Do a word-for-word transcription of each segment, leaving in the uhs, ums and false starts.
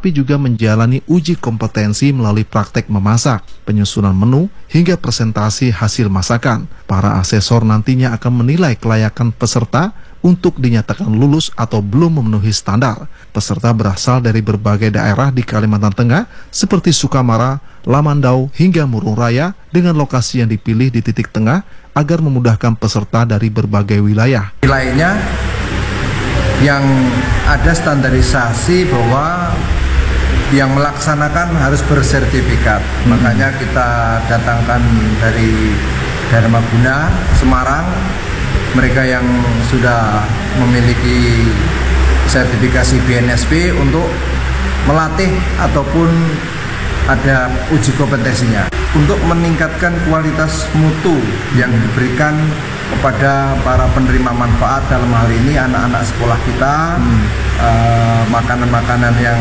tetapi juga menjalani uji kompetensi melalui praktek memasak, penyusunan menu, hingga presentasi hasil masakan. Para asesor nantinya akan menilai kelayakan peserta untuk dinyatakan lulus atau belum memenuhi standar. Peserta berasal dari berbagai daerah di Kalimantan Tengah seperti Sukamara, Lamandau, hingga Murung Raya dengan lokasi yang dipilih di titik tengah agar memudahkan peserta dari berbagai wilayah. Wilayahnya yang ada standarisasi bahwa yang melaksanakan harus bersertifikat. Hmm. Makanya kita datangkan dari Dharmaguna, Semarang, mereka yang sudah memiliki sertifikasi B N S P untuk melatih ataupun ada uji kompetensinya untuk meningkatkan kualitas mutu yang diberikan kepada para penerima manfaat, dalam hal ini anak-anak sekolah kita. hmm. uh, makanan-makanan yang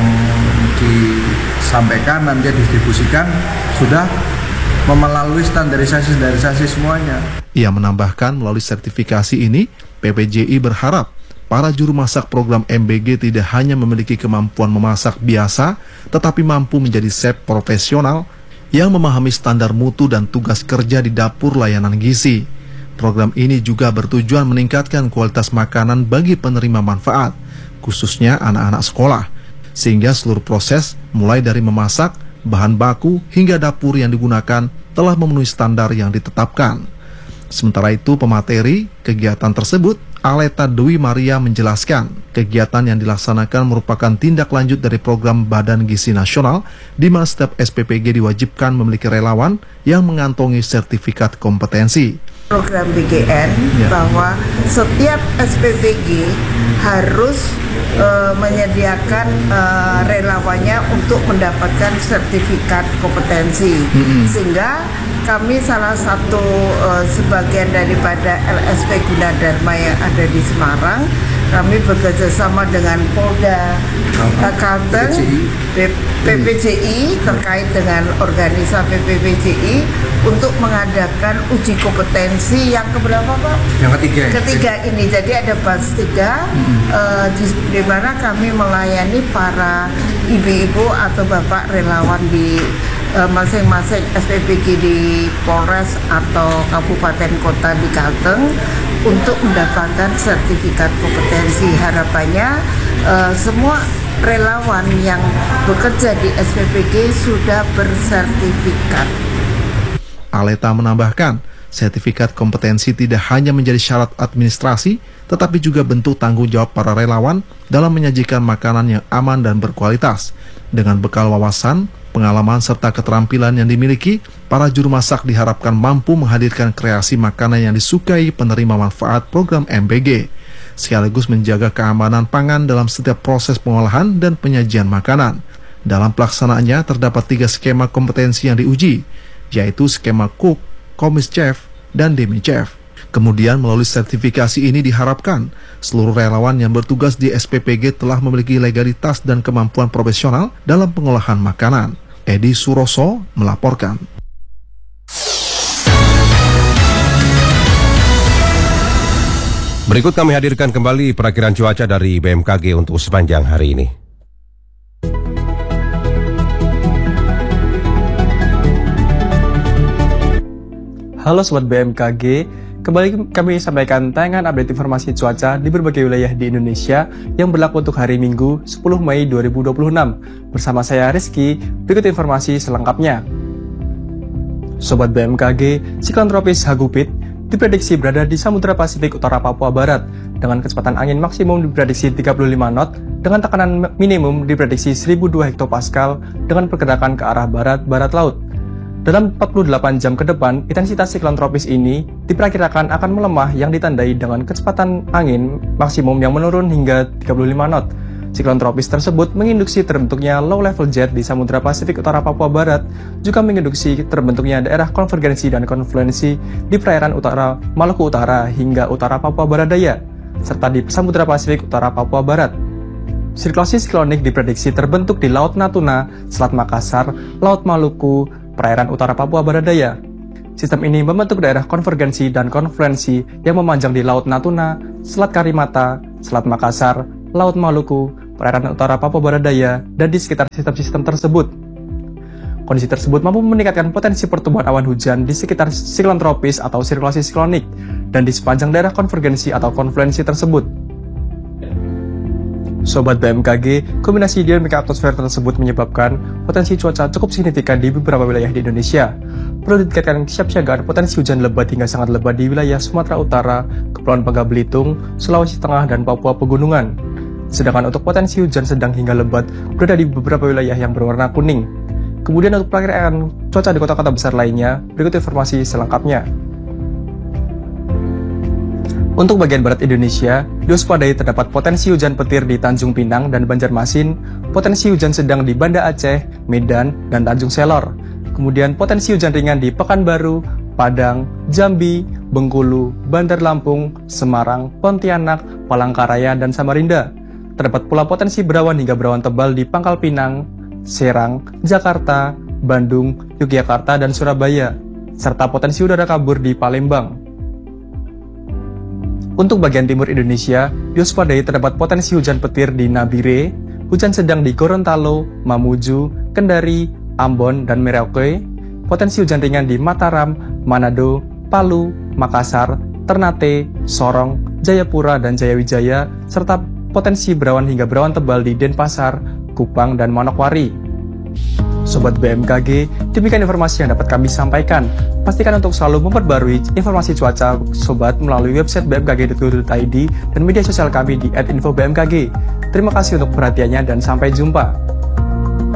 disampaikan nanti didistribusikan sudah melalui standarisasi-standarisasi semuanya. Ia menambahkan melalui sertifikasi ini P P J I berharap para juru masak program M B G tidak hanya memiliki kemampuan memasak biasa, tetapi mampu menjadi chef profesional yang memahami standar mutu dan tugas kerja di dapur layanan gizi. Program ini juga bertujuan meningkatkan kualitas makanan bagi penerima manfaat, khususnya anak-anak sekolah, sehingga seluruh proses mulai dari memasak, bahan baku, hingga dapur yang digunakan telah memenuhi standar yang ditetapkan. Sementara itu, pemateri kegiatan tersebut, Aleta Dwi Maria menjelaskan, kegiatan yang dilaksanakan merupakan tindak lanjut dari program Badan Gizi Nasional, di mana setiap S P P G diwajibkan memiliki relawan yang mengantongi sertifikat kompetensi. Program B G N ya, bahwa setiap S P P G harus uh, menyediakan uh, relawannya untuk mendapatkan sertifikat kompetensi. Mm-hmm. Sehingga kami salah satu uh, sebagian daripada L S P Gunadarma yang ada di Semarang, kami bekerjasama dengan Polda uh, Kalteng, P P J I terkait dengan organisasi P P J I untuk mengadakan uji kompetensi yang keberapa Pak? Yang ketiga. Ketiga ini, jadi ada batch tiga, mm-hmm. uh, di, di mana kami melayani para ibu-ibu atau bapak relawan di Uh, masing-masing S P P G di Polres atau kabupaten kota di Kalteng untuk mendapatkan sertifikat kompetensi. Harapannya uh, semua relawan yang bekerja di S P P G sudah bersertifikat. Aleta menambahkan, sertifikat kompetensi tidak hanya menjadi syarat administrasi, tetapi juga bentuk tanggung jawab para relawan dalam menyajikan makanan yang aman dan berkualitas. Dengan bekal wawasan, pengalaman serta keterampilan yang dimiliki, para juru masak diharapkan mampu menghadirkan kreasi makanan yang disukai penerima manfaat program M B G, sekaligus menjaga keamanan pangan dalam setiap proses pengolahan dan penyajian makanan. Dalam pelaksanaannya terdapat tiga skema kompetensi yang diuji, yaitu skema Cook, Komis Chef, dan Demi Chef. Kemudian melalui sertifikasi ini diharapkan seluruh relawan yang bertugas di S P P G telah memiliki legalitas dan kemampuan profesional dalam pengolahan makanan. Edi Suroso melaporkan. Berikut kami hadirkan kembali perakiran cuaca dari B M K G untuk sepanjang hari ini. Halo Sobat B M K G, kembali kami sampaikan tayangan update informasi cuaca di berbagai wilayah di Indonesia yang berlaku untuk hari Minggu sepuluh Mei dua ribu dua puluh enam. Bersama saya Rizky, berikut informasi selengkapnya. Sobat B M K G, siklon tropis Hagupit diprediksi berada di Samudra Pasifik Utara Papua Barat dengan kecepatan angin maksimum diprediksi tiga puluh lima knot dengan tekanan minimum diprediksi seribu dua hektopascal dengan pergerakan ke arah barat-barat laut. Dalam empat puluh delapan jam ke depan, intensitas siklon tropis ini diperkirakan akan melemah yang ditandai dengan kecepatan angin maksimum yang menurun hingga tiga puluh lima knot. Siklon tropis tersebut menginduksi terbentuknya low level jet di Samudra Pasifik Utara Papua Barat, juga menginduksi terbentuknya daerah konvergensi dan konfluensi di perairan utara Maluku Utara hingga utara Papua Barat Daya, serta di Samudra Pasifik Utara Papua Barat. Sirkulasi siklonik diprediksi terbentuk di Laut Natuna, Selat Makassar, Laut Maluku, perairan utara Papua Barat Daya. Sistem ini membentuk daerah konvergensi dan konfluensi yang memanjang di Laut Natuna, Selat Karimata, Selat Makassar, Laut Maluku, perairan utara Papua Barat Daya, dan di sekitar sistem-sistem tersebut. Kondisi tersebut mampu meningkatkan potensi pertumbuhan awan hujan di sekitar siklon tropis atau sirkulasi siklonik, dan di sepanjang daerah konvergensi atau konfluensi tersebut. Sobat B M K G, kombinasi dinamika atmosfer tersebut menyebabkan potensi cuaca cukup signifikan di beberapa wilayah di Indonesia. Perlu ditingkatkan kesiapsiagaan potensi hujan lebat hingga sangat lebat di wilayah Sumatera Utara, Kepulauan Bangka Belitung, Sulawesi Tengah, dan Papua Pegunungan. Sedangkan untuk potensi hujan sedang hingga lebat berada di beberapa wilayah yang berwarna kuning. Kemudian untuk perakiraan cuaca di kota-kota besar lainnya, berikut informasi selengkapnya. Untuk bagian barat Indonesia, diwaspadai terdapat potensi hujan petir di Tanjung Pinang dan Banjarmasin, potensi hujan sedang di Banda Aceh, Medan, dan Tanjung Selor. Kemudian potensi hujan ringan di Pekanbaru, Padang, Jambi, Bengkulu, Bandar Lampung, Semarang, Pontianak, Palangkaraya, dan Samarinda. Terdapat pula potensi berawan hingga berawan tebal di Pangkal Pinang, Serang, Jakarta, Bandung, Yogyakarta, dan Surabaya, serta potensi udara kabur di Palembang. Untuk bagian timur Indonesia, diwaspadai terdapat potensi hujan petir di Nabire, hujan sedang di Gorontalo, Mamuju, Kendari, Ambon, dan Merauke, potensi hujan ringan di Mataram, Manado, Palu, Makassar, Ternate, Sorong, Jayapura, dan Jayawijaya, serta potensi berawan hingga berawan tebal di Denpasar, Kupang, dan Manokwari. Sobat B M K G, demikian informasi yang dapat kami sampaikan. Pastikan untuk selalu memperbarui informasi cuaca Sobat melalui website b m k g dot go dot i d dan media sosial kami di at info b m k g. Terima kasih untuk perhatiannya dan sampai jumpa.